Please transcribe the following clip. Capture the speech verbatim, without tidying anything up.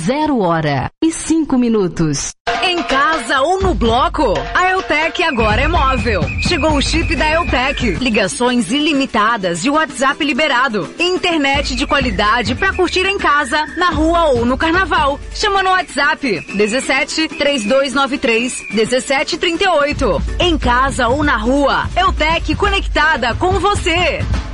Zero hora e cinco minutos. Em casa ou no bloco, a Eutec agora é móvel. Chegou o chip da Eutec. Ligações ilimitadas e WhatsApp liberado. Internet de qualidade pra curtir em casa, na rua ou no carnaval. Chama no WhatsApp dezessete, três dois nove três, dezessete trinta e oito. Em casa ou na rua, Eutec conectada com você.